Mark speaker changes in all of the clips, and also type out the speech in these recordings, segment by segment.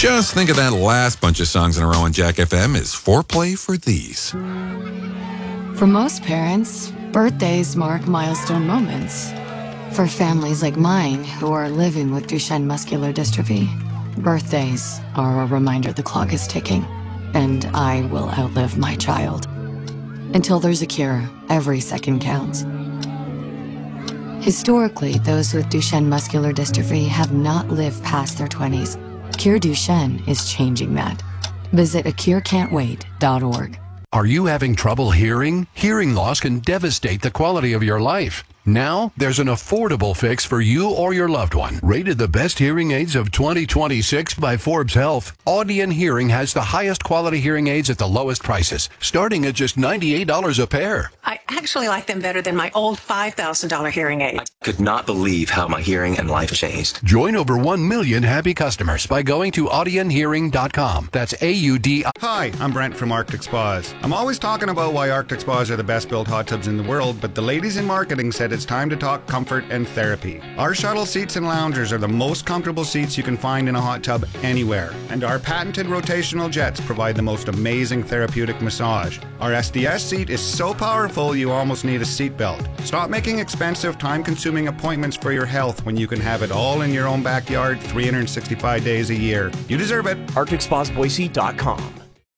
Speaker 1: Just think of that last bunch of songs in a row on Jack FM as foreplay for these.
Speaker 2: For most parents, birthdays mark milestone moments. For families like mine who are living with Duchenne muscular dystrophy, birthdays are a reminder the clock is ticking, and I will outlive my child. Until there's a cure, every second counts. Historically, those with Duchenne muscular dystrophy have not lived past their 20s. Cure Duchenne is changing that. Visit acurecan'twait.org.
Speaker 3: Are you having trouble hearing? Hearing loss can devastate the quality of your life. Now, there's an affordable fix for you or your loved one. Rated the best hearing aids of 2026 by Forbes Health, Audion Hearing has the highest quality hearing aids at the lowest prices, starting at just $98 a pair.
Speaker 4: I actually like them better than my old $5,000 hearing aid.
Speaker 5: I could not believe how my hearing and life changed.
Speaker 3: Join over 1 million happy customers by going to audionhearing.com. That's AUD.
Speaker 6: Hi, I'm Brent from Arctic Spas. I'm always talking about why Arctic Spas are the best built hot tubs in the world, but the ladies in marketing said it's time to talk comfort and therapy. Our shuttle seats and loungers are the most comfortable seats you can find in a hot tub anywhere. And our patented rotational jets provide the most amazing therapeutic massage. Our SDS seat is so powerful you almost need a seatbelt. Stop making expensive, time-consuming appointments for your health when you can have it all in your own backyard 365 days a year. You deserve it.
Speaker 5: ArcticSpasBoise.com.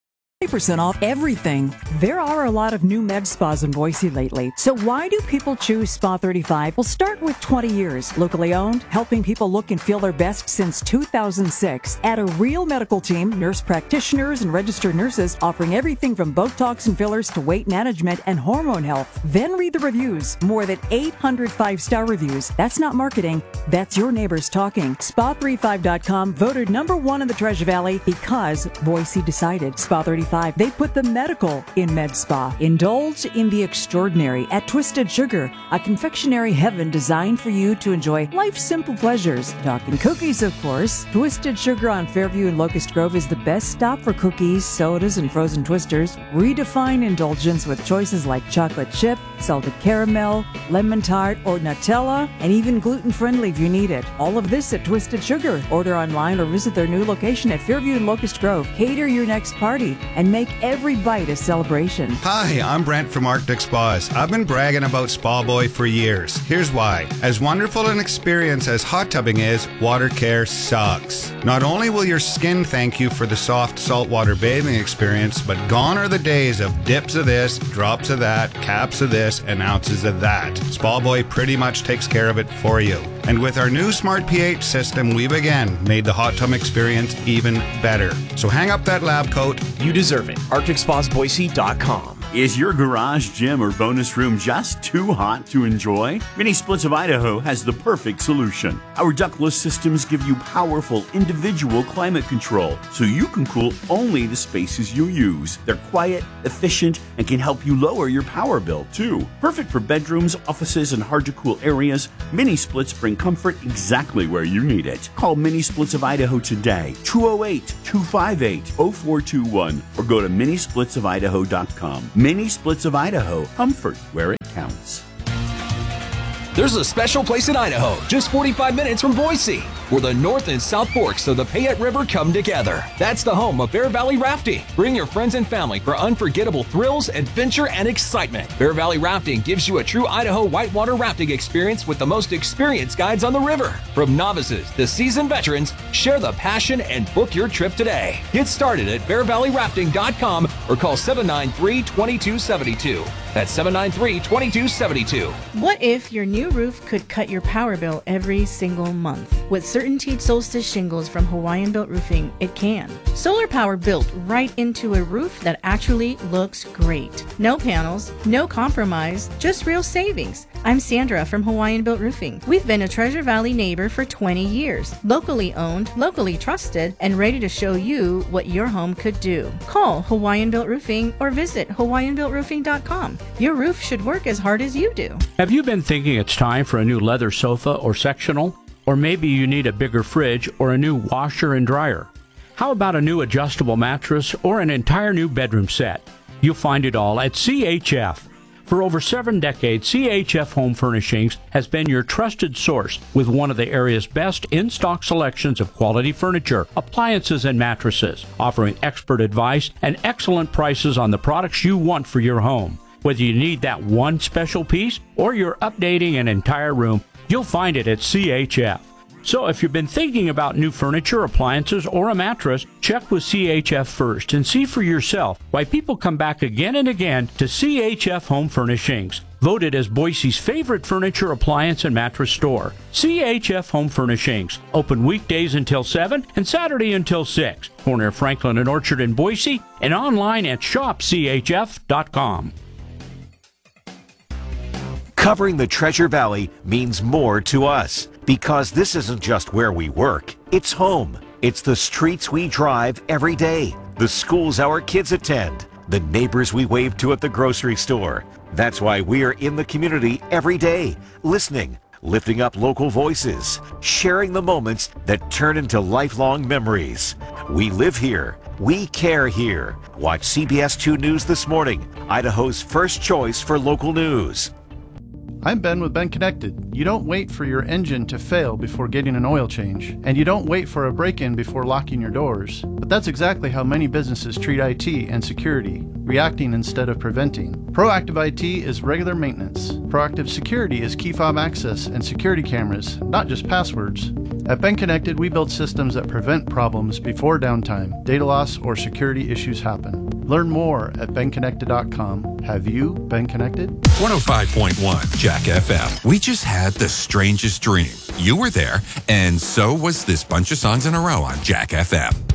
Speaker 7: 20% off everything. There are a lot of new med spas in Boise lately. So why do people choose Spa 35? We'll start with 20 years. Locally owned, helping people look and feel their best since 2006. Add a real medical team, nurse practitioners and registered nurses offering everything from Botox and fillers to weight management and hormone health. Then read the reviews. More than 800 5-star reviews. That's not marketing. That's your neighbors talking. Spa35.com voted #1 in the Treasure Valley because Boise decided. Spa 35. They put the medical in Med Spa. Indulge in the extraordinary at Twisted Sugar, a confectionery heaven designed for you to enjoy life's simple pleasures. Talking cookies, of course. Twisted Sugar on Fairview and Locust Grove is the best stop for cookies, sodas, and frozen twisters. Redefine indulgence with choices like chocolate chip, salted caramel, lemon tart, or Nutella, and even gluten-friendly if you need it. All of this at Twisted Sugar. Order online or visit their new location at Fairview and Locust Grove. Cater your next party and make every bite a celebration.
Speaker 6: Hi, I'm Brent from Arctic Spas. I've been bragging about Spa Boy for years. Here's why. As wonderful an experience as hot tubbing is, water care sucks. Not only will your skin thank you for the soft saltwater bathing experience, but gone are the days of dips of this, drops of that, caps of this, and ounces of that. Spa Boy pretty much takes care of it for you. And with our new Smart pH system, we've again made the hot tub experience even better. So hang up that lab coat.
Speaker 5: You deserve it. ArcticSpasBoise.com.
Speaker 8: Is your garage, gym, or bonus room just too hot to enjoy? Mini Splits of Idaho has the perfect solution. Our ductless systems give you powerful individual climate control, so you can cool only the spaces you use. They're quiet, efficient, and can help you lower your power bill, too. Perfect for bedrooms, offices, and hard-to-cool areas, Mini Splits bring comfort exactly where you need it. Call Mini Splits of Idaho today, 208-258-0421, or go to minisplitsofidaho.com. Mini Splits of Idaho, comfort where it counts.
Speaker 9: There's a special place in Idaho, just 45 minutes from Boise, where the North and South Forks of the Payette River come together. That's the home of Bear Valley Rafting. Bring your friends and family for unforgettable thrills, adventure, and excitement. Bear Valley Rafting gives you a true Idaho whitewater rafting experience with the most experienced guides on the river. From novices to seasoned veterans, share the passion and book your trip today. Get started at bearvalleyrafting.com or call 793-2272. That's 793-2272.
Speaker 10: What if your new roof could cut your power bill every single month? With Certainteed Solstice shingles from Hawaiian Built Roofing, it can. Solar power built right into a roof that actually looks great. No panels, no compromise, just real savings. I'm Sandra from Hawaiian Built Roofing. We've been a Treasure Valley neighbor for 20 years. Locally owned, locally trusted, and ready to show you what your home could do. Call Hawaiian Built Roofing or visit hawaiianbuiltroofing.com. Your roof should work as hard as you do.
Speaker 11: Have you been thinking it's time for a new leather sofa or sectional? Or maybe you need a bigger fridge or a new washer and dryer? How about a new adjustable mattress or an entire new bedroom set? You'll find it all at CHF. For over 7 decades, CHF Home Furnishings has been your trusted source with one of the area's best in-stock selections of quality furniture, appliances, and mattresses, offering expert advice and excellent prices on the products you want for your home. Whether you need that one special piece or you're updating an entire room, you'll find it at CHF. So if you've been thinking about new furniture, appliances, or a mattress, check with CHF first and see for yourself why people come back again and again to CHF Home Furnishings. Voted as Boise's favorite furniture, appliance, and mattress store. CHF Home Furnishings. Open weekdays until 7 and Saturday until 6. Corner of Franklin and Orchard in Boise and online at shopchf.com.
Speaker 12: Covering the Treasure Valley means more to us because this isn't just where we work, it's home. It's the streets we drive every day, the schools our kids attend, the neighbors we wave to at the grocery store. That's why we're in the community every day, listening, lifting up local voices, sharing the moments that turn into lifelong memories. We live here. We care here. Watch CBS 2 News This Morning, Idaho's first choice for local news.
Speaker 13: I'm Ben with Ben Connected. You don't wait for your engine to fail before getting an oil change, and you don't wait for a break-in before locking your doors. But that's exactly how many businesses treat IT and security, reacting instead of preventing. Proactive IT is regular maintenance. Proactive security is key fob access and security cameras, not just passwords. At Ben Connected, we build systems that prevent problems before downtime, data loss, or security issues happen. Learn more at benconnected.com. Have you been connected?
Speaker 1: 105.1 Jack FM. We just had the strangest dream. You were there, and so was this bunch of songs in a row on Jack FM.